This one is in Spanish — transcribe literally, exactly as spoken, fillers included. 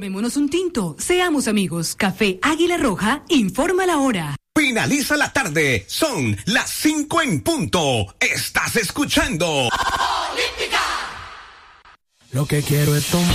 Tomémonos un tinto, seamos amigos. Café Águila Roja, informa la hora. Finaliza la tarde, son las cinco en punto. Estás escuchando Olímpica. Lo que quiero es tomar.